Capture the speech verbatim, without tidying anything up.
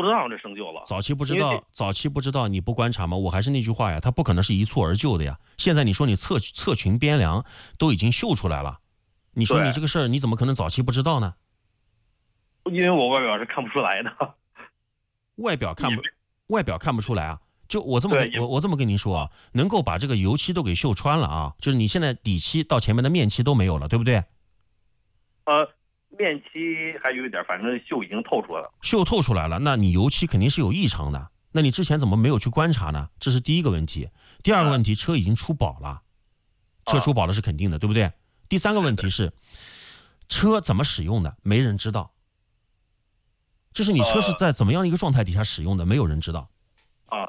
不知道这生锈了。 早期不知道，早期不知道，你不观察吗？我还是那句话呀，它不可能是一蹴而就的呀。现在你说你侧侧裙边梁都已经绣出来了，你说你这个事儿你怎么可能早期不知道呢？ 因为我外表是看不出来的。 外表看不，外表看不出来啊。就我这么我我这么跟您说啊，能够把这个油漆都给绣穿了啊，就是你现在底漆到前面的面漆都没有了，对不对？ 呃，面漆还有一点，反正锈已经透出来了。 锈透出来了，那你油漆肯定是有异常的。那你之前怎么没有去观察呢？这是第一个问题。第二个问题，车已经出保了，车出保了是肯定的，对不对？第三个问题是，车怎么使用的，没人知道。就是你车是在怎么样一个状态底下使用的，没有人知道。